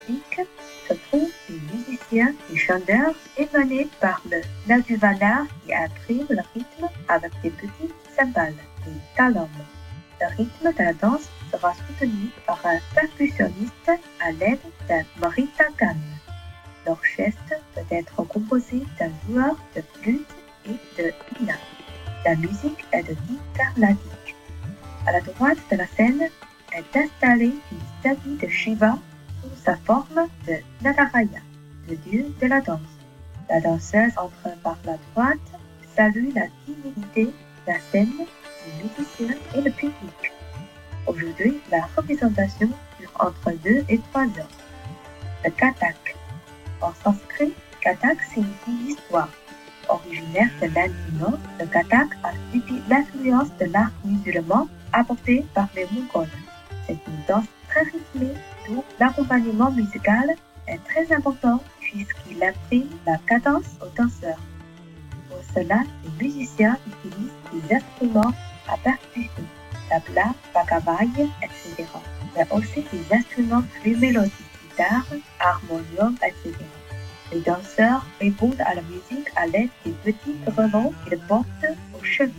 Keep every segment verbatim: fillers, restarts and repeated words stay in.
musique se trouvent des musiciens et chanteurs émanés par le Naduvanar qui imprime le rythme avec des petits cymbales, des talons. Le rythme de la danse sera soutenu par un percussionniste à l'aide d'un maritagan. L'orchestre peut être composé d'un joueur de flûte et de vina. La musique est de type carnatique. À la droite de la scène est installée une statue de Shiva sous sa forme de Nagaraya, le dieu de la danse. La danseuse entre par la droite salue la timidité, la scène, les musiciens et le public. Aujourd'hui, la représentation dure entre deux et trois heures. Le Kathak. En sanskrit, Kathak signifie l'histoire. Originaire de l'Inde du Nord, le Kathak a subi l'influence de l'art musulman apporté par les Mongols. C'est une danse très rythmée, d'où l'accompagnement musical est très important puisqu'il imprime la cadence aux danseurs. Pour cela, les musiciens utilisent des instruments à percussion, tabla, bagavai, et cetera, mais aussi des instruments plus mélodiques, guitare, harmonium, et cetera. Les danseurs répondent à la musique à l'aide des petits grenons qu'ils portent aux chevilles.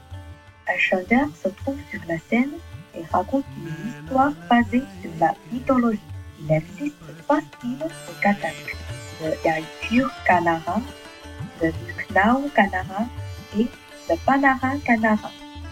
Un chanteur se trouve sur la scène et raconte une histoire basée sur la mythologie. Il existe trois styles de Kathak, le Yaikur Kanara, le Luknau Kanara et le Panara Kanara.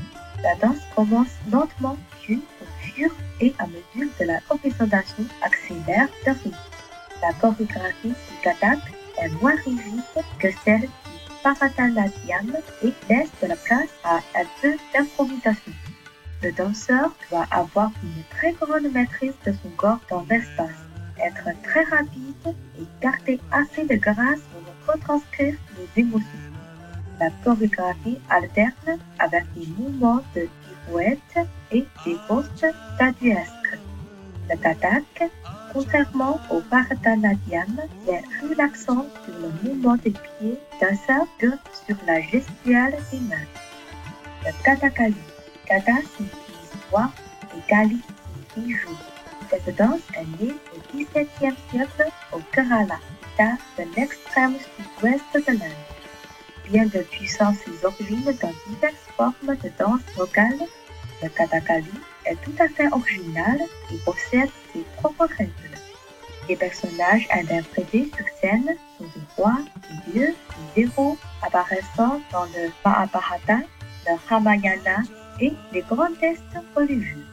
La danse commence lentement puis au fur et à mesure de la représentation accélère de rythme. La chorégraphie du Kathak est moins rigide que celle du Bharatanatyam et laisse de la place à un peu d'improvisation. Le danseur doit avoir une très grande maîtrise de son corps dans l'espace, être très rapide et garder assez de grâce pour retranscrire les émotions. La chorégraphie alterne avec des mouvements de pirouettes et des postes statuesques. Le Kathak, contrairement au Bharatanatyam, met plus l'accent sur le mouvement des pieds danseurs que sur la gestuelle des mains. Le Kathakali. Katha signifie histoire et Kali signifie jour. Cette danse est née au dix-septième siècle au Kerala, état de l'extrême sud-ouest de l'Inde. Bien de puissant ses origines dans diverses formes de danse locale, le Kathakali est tout à fait original et possède ses propres règles. Les personnages interprétés sur scène sont des rois, des dieux, des héros apparaissant dans le Mahabharata, le Ramayana et les grands textes religieux.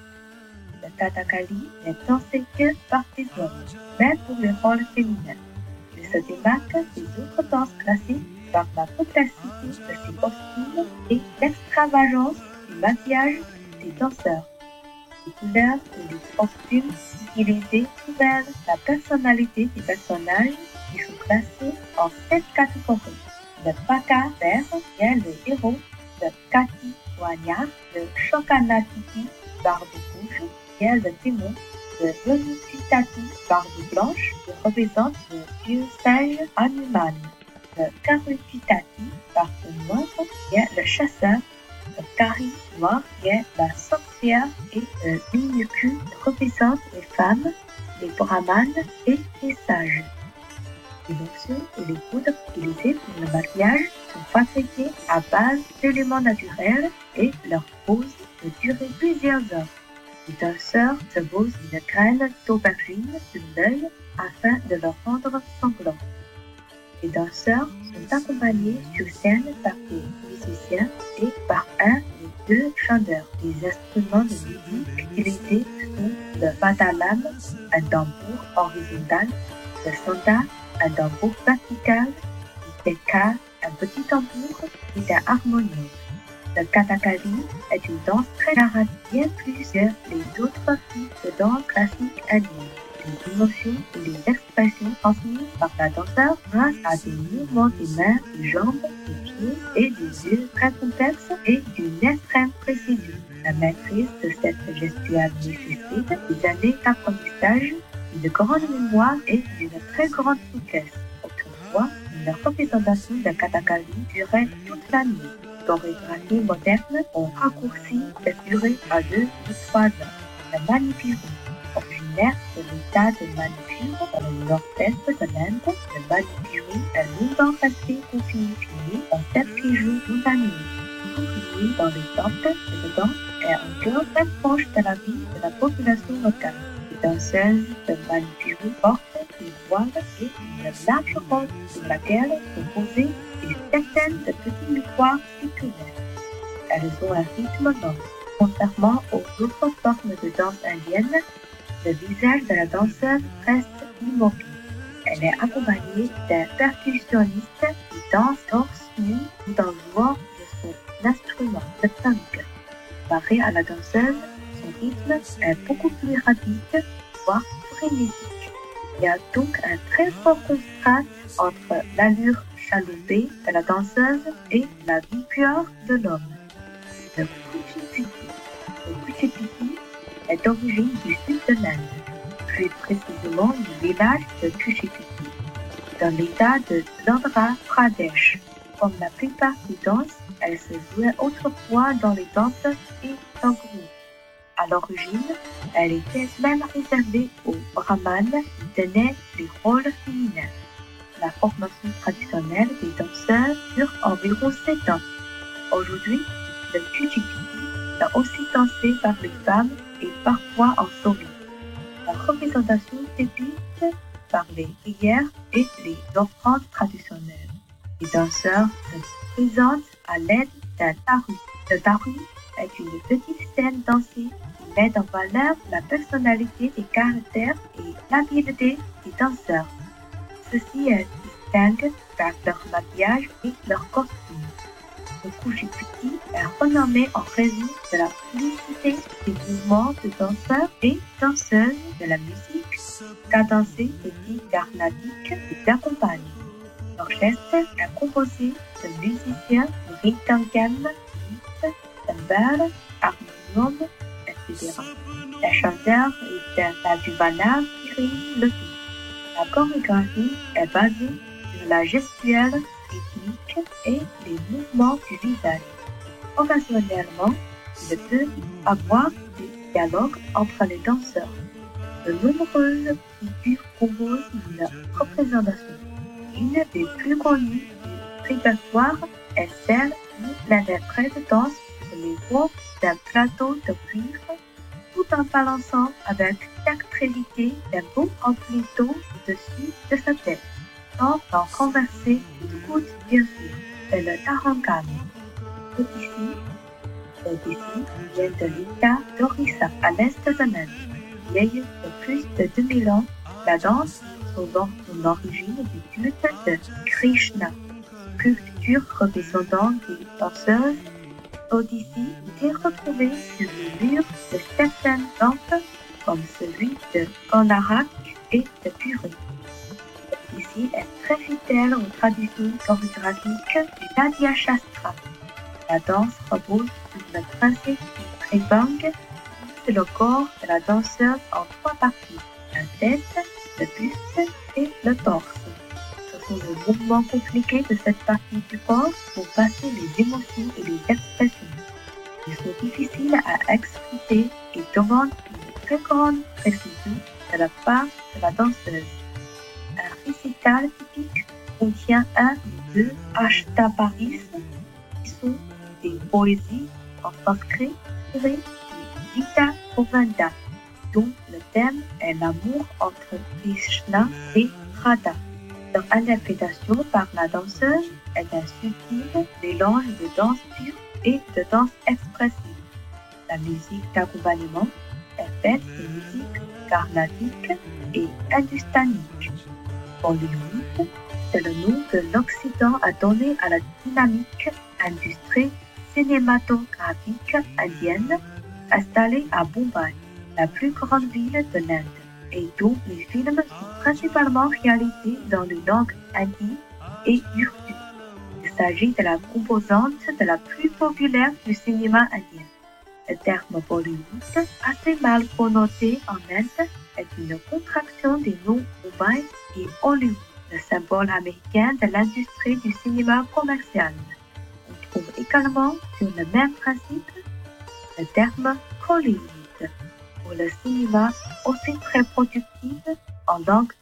Le Kathakali n'est dansé que par des hommes, même pour les rôles féminins. Il se démarque des autres danses classiques par la complexité de ses costumes et l'extravagance du maquillage des danseurs. Les couleurs et les costumes utilisés révèlent la personnalité des personnages qui sont classés en sept catégories. Le Paka vert est le héros, le Kati Wanya, le Shokanatiti, barbe rouge, est le démon, le Venusitati, barbe blanche, qui représente le dieu singe Hanuman. Le Karupitati, barbe noire, est le chasseur. Le Kari noir est la sorcière et le Minuku représente les femmes, les brahmanes et les sages. Les lotions et les poudres utilisées pour le maquillage sont fabriquées à base d'éléments naturels et leur pose peut durer plusieurs heures. Les danseurs se posent une graine d'aubergine sur l'œil afin de le rendre sanglant. Les danseurs sont accompagnés sur scène par des musiciens et par un ou deux chanteurs. Les instruments de musique utilisés sont le vadalam, un tambour horizontal, le sonda, un tambour vertical, le teka, un petit tambour et un harmonium. Le Kathakali est une danse très narrative, bien plus que les autres types de danse classiques indiennes. Les émotions et les expressions transmises par la danseuse grâce à des mouvements des mains, des jambes, des pieds et des yeux très complexes et d'une extrême précision. La maîtrise de cette gestuelle nécessite des années d'apprentissage, une grande mémoire et une très grande souplesse. Autrefois, une représentation de Kathakali durait toute la nuit. Les chorégraphies modernes ont raccourci cette durée à deux ou trois heures. La Manipuri, originaire de l'état de Manipur, culture dans le nord-est de l'Inde, le Manipuri est longtemps resté confiné dans cette région montagneuse. Continué dans les temples, cette danse est encore très proche de la vie de la population locale. Les danseuses de Manipuri portent des voiles et une large robe sur laquelle sont posées des centaines de petits miroirs circulaires. Elles ont un rythme lent. Contrairement aux autres formes de danse indienne, le visage de la danseuse reste immobile. Elle est accompagnée d'un percussionniste qui danse torse nu tout en jouant de son instrument, le tank. Comparé à la danseuse, son rythme est beaucoup plus rapide, voire frénétique. Il y a donc un très fort contraste entre l'allure chaloupée de la danseuse et la vigueur de l'homme. Le kuchipiki. Le kuchipiki est d'origine du sud de l'Inde, plus précisément du village de Kuchipiki, dans l'état de l'Andhra Pradesh. Comme la plupart des danses, elle se jouait autrefois dans les temples et dans groupes. À l'origine, elle était même réservée aux brahmanes qui tenaient les rôles féminins. La formation traditionnelle des danseurs dure environ sept ans. Aujourd'hui, le kuchipiki est aussi dansé par les femmes et parfois en solo. La représentation débute par les prières et les offrandes traditionnelles. Les danseurs se présentent à l'aide d'un taru. Le taru est une petite scène dansée qui met en valeur la personnalité des caractères et l'habileté des danseurs. Ceci est distingue par leur maquillage et leur costume. Le kuchipiki est renommé en raison de la fluidité des mouvements de danseurs et danseuses de la musique cadencée de type carnatique qui l'accompagnent. L'orchestre est composé de musiciens de mridangam, flûte, cymbales, harmonium, et cetera. Les chanteurs et la duvana qui réunissent le tout. La chorégraphie est basée sur la gestuelle rythmique et les mouvements du visage. Occasionnellement, il peut y avoir des dialogues entre les danseurs. De nombreuses figures composent une représentation. Une des plus connues du répertoire est celle où l'interprète danse sur les bords d'un plateau de cuivre tout en balançant avec dextérité d'un beau amplitude au-dessus de sa tête, sans en converser une goutte bien sûr. C'est le tarangam. L'Odissi, l'Odissi vient de l'État d'Orissa, à l'est de l'Inde. Vieille de plus de deux mille ans, la danse trouvant son origine du culte de Krishna. Sculpture représentant des danseuses, l'Odissi était retrouvée sur les murs de certains temples comme celui de Konarak et de Puri. L'Odissi est très fidèle aux traditions chorégraphiques du Nadia Shastra. La danse repose sur le principe du tribang, c'est le corps de la danseuse en trois parties, la tête, le buste et le torse. Ce sont les mouvements compliqués de cette partie du corps pour passer les émotions et les expressions. Ils sont difficiles à expliquer et demandent une très grande précision de la part de la danseuse. Un récital typique contient un ou deux ashtaparis qui sont des poésies en sanskrit tirées du Gita Govinda, dont le thème est l'amour entre Krishna et Radha. Leur interprétation par la danseuse est un subtil mélange de danse pure et de danse expressive. La musique d'accompagnement est faite de musique carnatique et hindustanique. Bollywood, c'est le nom que l'Occident a donné à la dynamique industrie cinématographique indienne installée à Bombay, la plus grande ville de l'Inde, et dont les films sont principalement réalisés dans les langues hindi et urdu. Il s'agit de la composante de la plus populaire du cinéma indien. Le terme Bollywood, assez mal connoté en Inde, est une contraction des noms Bombay et Hollywood, le symbole américain de l'industrie du cinéma commercial. On trouve également, sur le même principe, le terme Hollywood, pour le cinéma aussi très productif en langue